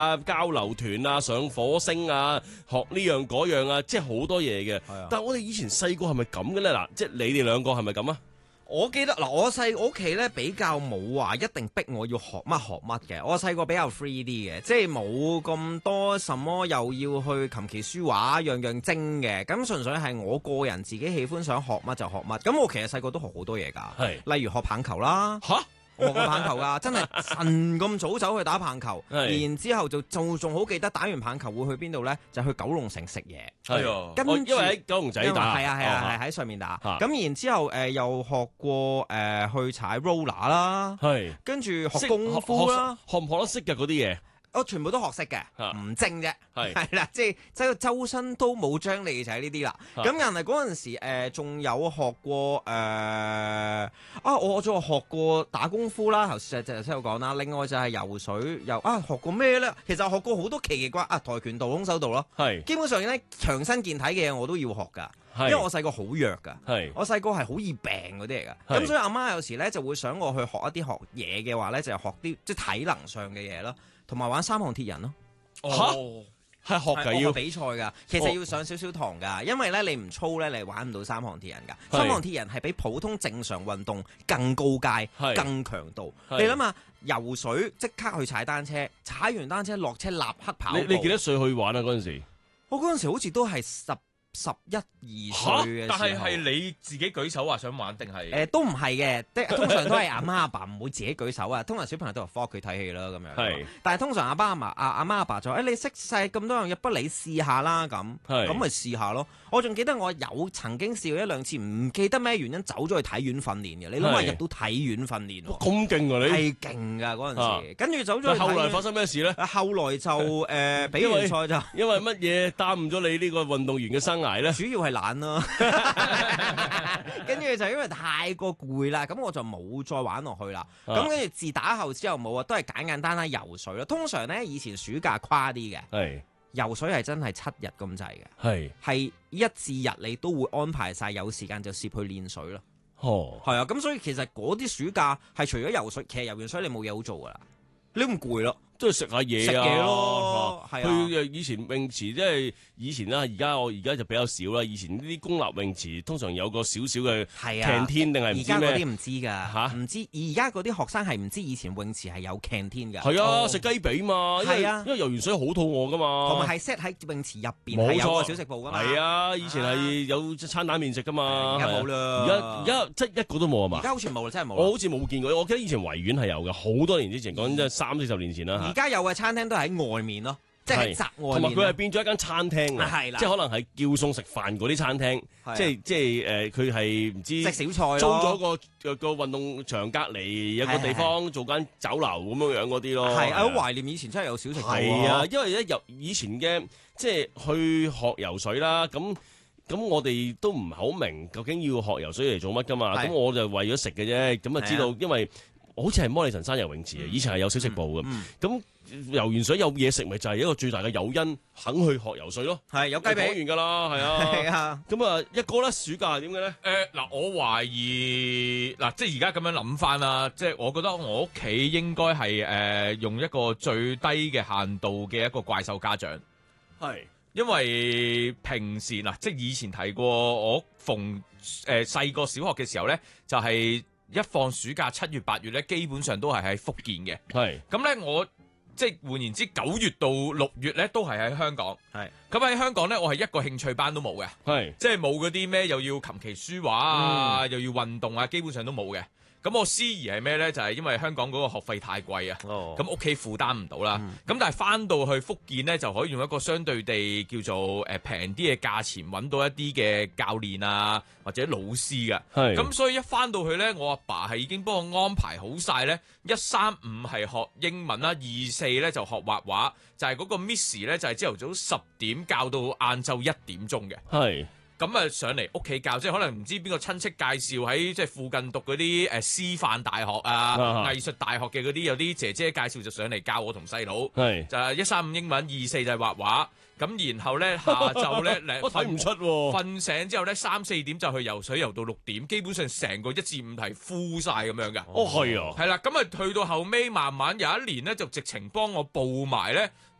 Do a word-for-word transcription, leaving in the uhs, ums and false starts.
啊交流團啊，上火星啊，學呢樣嗰樣啊，即係好多嘢嘅。 係啊但係我哋以前細個係咪咁嘅咧？嗱，即係你哋兩個係咪咁啊？ 我記得嗱，我細我屋企咧比較冇話一定逼我要學乜學乜嘅。我細個比較 free 啲嘅，即係冇咁多什麼又要去琴棋書畫樣樣精嘅。咁純粹係我個人自己喜歡想學乜就學乜。咁我其實細個都學好多嘢㗎， 係例如學棒球啦。 吓？ 我學過棒球㗎，真係晨咁早走去打棒球， 係然之後就仲仲好記得打完棒球會去邊度咧？就去九龍城食嘢。 係啊跟住哦因為喺九龍仔打， 係啊係啊哦係喺上面打。 嚇咁然之後誒又學過誒去踩 roller 啦， 係跟住識學功夫啦， 學學唔學得識嘅嗰啲嘢？ 我全部都學識嘅， 嚇唔精啫。 係係啦，即係即係周身都冇張利就係呢啲啦。 嚇咁人哋嗰陣時誒仲有學過誒啊，我仲學過打功夫啦。頭先就頭先有講啦。另外就係游水，又啊學過咩咧？其實學過好多奇奇怪啊，跆拳道、空手道咯。 係基本上咧強身健體嘅嘢我都要學㗎。 係因為我細個好弱㗎， 係我細個係好易病嗰啲嚟㗎， 係咁所以阿媽有時咧就會想我去學一啲學嘢嘅話咧，就係學啲即係體能上嘅嘢咯，同埋玩三項鐵人咯。 哦， 係學係我㗎要學比賽㗎，其實要上少少堂㗎，因為咧你唔操咧，你玩唔到三項鐵人㗎。 係三項鐵人係比普通正常運動更高階、 係更強度。 係你諗下，游水即刻去踩單車，踩完單車落車立刻跑步。 你你幾多歲去玩啊？嗰陣時我嗰陣時好似都係十十一二歲嘅時候。 但係係你自己舉手話想玩定係？ 誒、都唔係嘅，即係通常都係阿媽阿爸唔會自己舉手啊。通常小朋友都話翻屋企睇戲啦咁樣。 係但係通常阿爸阿媽阿阿媽阿爸就話誒、你識晒咁多樣嘢，不如你試下啦咁。 係咁咪試下咯。我仲記得我有曾經試過一兩次，唔記得咩原因走咗去體院訓練嘅。你諗下係入到體院訓練喎， 咁勁啊你！ 係勁㗎嗰陣時。跟住走咗但去體院。 後來發生咩事咧？ 啊後來就誒、比完賽就因為乜嘢耽誤咗你呢個運動員嘅生涯咧？ 主要係懶咯。跟住就因為太過攰啦，咁我就冇再玩落去啦。 啊咁跟住自打後之後冇啊，都係簡簡單單游水咯。通常咧以前暑假誇啲嘅， 係游水係真係七日咁滯嘅， 係係一至日你都會安排晒有時間就攝去練水咯。 哦， 係啊，咁所以其實嗰啲暑假係除咗游水，其實游完水你冇嘢好做噶啦，你唔攰咯。 即係食下嘢啊！ 食嘢咯係啊去誒以前泳池即係以前啦，而家我而家就比較少啦。以前呢啲公立泳池通常有個少少嘅係啊 canteen 定係唔知咩？ 而家嗰啲唔知㗎， 嚇唔知而家嗰啲學生係唔知以前泳池係有 canteen 㗎。 係啊， 哦食雞髀嘛，因為係啊因為游完水好肚餓噶嘛， 同埋係 set 喺泳池入邊冇係有個錯小食部噶嘛。 係啊，以前係有餐蛋麵食噶嘛， 而家冇係啊啦。 而家而家即係一個都冇啊嘛而。家好似冇啦，真係冇啦。 我好似冇見過，我記得以前維園係有嘅，好多年之前，講真三四十年前啦嚇。 而家有嘅餐廳都係喺外面咯，即係喺閘外同埋面。 佢係變咗一間餐廳啊， 係啦即係可能係叫餸食飯嗰啲餐廳， 係啊即係即係誒，佢係唔知食小菜咯。 租咗個個個運動場隔離有個地方做間酒樓咁樣樣嗰啲咯。 係啊，好懷念以前真係有小食部係啊，因為咧由以前嘅即係去學游水啦，咁。咁我哋都唔係好明究竟要學游水嚟做乜噶嘛？ 係咁我就為咗食嘅啫。咁啊知道係啊， 因為好似係摩利臣山游泳池啊，以前係有小食部嘅。 嗯咁游完水有嘢食，咪就係一個最大嘅誘因，肯去學游水咯。 係有雞講髀。 完㗎啦，係啊。 係啊， 咁啊，一哥咧暑假係點嘅咧？ 誒嗱、我懷疑嗱，即係而家咁樣諗翻啦，即係我覺得我屋企應該係誒用一個最低嘅限度嘅一個怪獸家長， 係因為平時嗱，即係以前提過，我逢誒細個小學嘅時候咧，就係、一放暑假七月八月咧，基本上都係喺福建嘅。 係咁咧，我即係換言之，九月到六月咧都係喺香港。 係咁喺香港咧，我係一個興趣班都冇嘅， 係即係冇嗰啲咩又要琴棋書畫啊，又要運動啊，基本上都冇嘅。咁我思疑係咩咧？就係、因為香港嗰個學費太貴啊。 哦咁屋企負擔唔到啦，咁、但係翻到去福建咧，就可以用一個相對地叫做誒平啲嘅價錢揾到一啲嘅教練啊，或者老師嘅。 係咁所以一翻到去咧，我阿爸係已經幫我安排好晒咧，一三五係學英文啦，二四咧就學畫畫，就係、嗰個 Miss 咧就係朝頭早十點教到晏晝一點鐘嘅。 係咁啊上嚟屋企教，即係可能唔知邊個親戚介紹喺即係附近讀嗰啲誒師範大學啊、 啊藝術大學嘅嗰啲，有啲姐姐介紹就上嚟教我同細佬， 係就係一三五英文，二四就係畫畫。咁然後咧下晝咧， 我睇唔出喎。 瞓醒之後咧三四點就去游水，游到六點，基本上成個一至五係 full 晒咁樣㗎。 哦，係啊， 係啦，咁啊去到後尾慢慢有一年咧就直情幫我報埋咧